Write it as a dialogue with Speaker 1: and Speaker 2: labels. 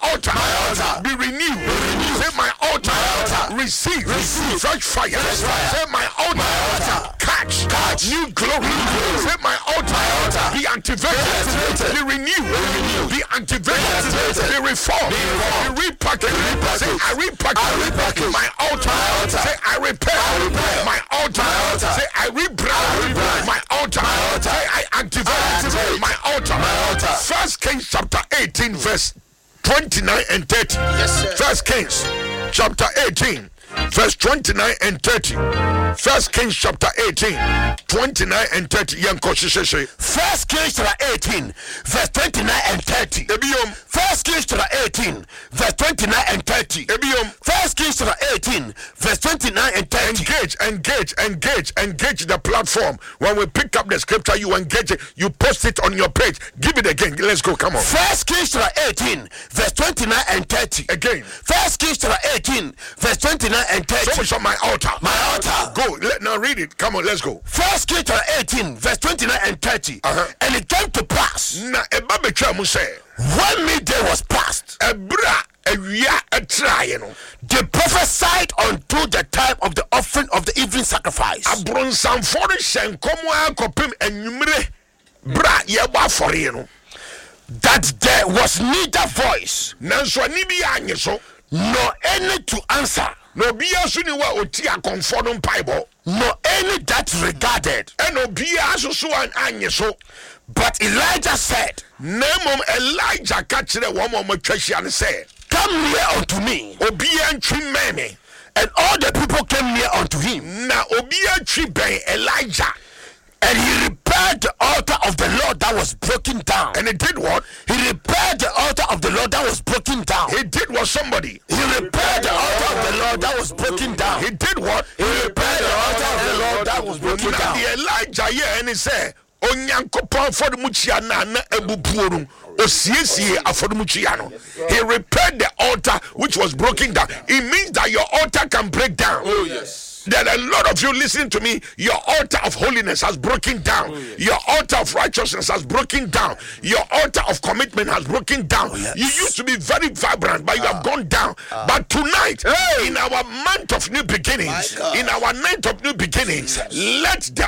Speaker 1: altar be renewed. Say my altar receive fresh fire. Say my altar catch new glory. Say my altar be activated, be renewed, be activated, be reformed, be repackaged. Say I repackage my altar. Say I repair my altar. Say I rebrand my altar. Say I activate my altar. First Kings chapter 18 verse 29 and 30.
Speaker 2: Yes, sir.
Speaker 1: First Kings chapter 18 verse 29 and 30. First Kings chapter 18 29 and 30.
Speaker 2: First Kings chapter 18 verse 29 and 30. First Kings chapter 18 verse 29 and 30. First Kings chapter 18 verse 29 and 30.
Speaker 1: Engage the platform. When we pick up the scripture, you engage it, you post it on your page. Give it again. Let's go. Come on.
Speaker 2: First Kings chapter 18 verse 29 and 30.
Speaker 1: Again.
Speaker 2: First Kings chapter 18 verse 29 and 30.
Speaker 1: So much on my altar.
Speaker 2: My altar.
Speaker 1: Go. Now read it. Come on. Let's go.
Speaker 2: First Kings chapter 18 verse 29 and 30. And it came to pass
Speaker 1: na ebabe twa mu say
Speaker 2: when midday was past,
Speaker 1: ebra awia atraye no,
Speaker 2: they prophesied unto the time of the offering of the evening sacrifice.
Speaker 1: Abronsamfo no hyenkomo akopem anwumre bra ye ba afore no,
Speaker 2: that there was neither voice
Speaker 1: nanso ani bi anye so
Speaker 2: nor any to answer,
Speaker 1: no bia so ni wa oti akonfo no mpaibo,
Speaker 2: nor any that regarded,
Speaker 1: and no bia so anye so.
Speaker 2: But Elijah said,
Speaker 1: Nemom Elijah kachire womo matwahia ne say,
Speaker 2: come near unto me.
Speaker 1: Obia ntwi meme.
Speaker 2: And all the people came near unto him.
Speaker 1: Na obia twi ben Elijah.
Speaker 2: And he repaired the altar of the Lord that was broken down.
Speaker 1: And he did what?
Speaker 2: He repaired the altar of the Lord that was broken down.
Speaker 1: He did what? Somebody.
Speaker 2: He repaired the altar of the Lord that was broken down.
Speaker 1: He did what?
Speaker 2: He repaired the altar of the Lord that was broken down.
Speaker 1: The Elijah here and he said, Onyankopon for the muchia na ebubuorum osiesie afodomuchia no. He repaired the altar which was broken down. It means that your altar can break down.
Speaker 2: Oh yes.
Speaker 1: There are a lot of you listening to me. Your altar of holiness has broken down. Your altar of righteousness has broken down. Your altar of commitment has broken down. You used to be very vibrant, but you have gone down. But tonight, in our month of new beginnings, in our night of new beginnings, let the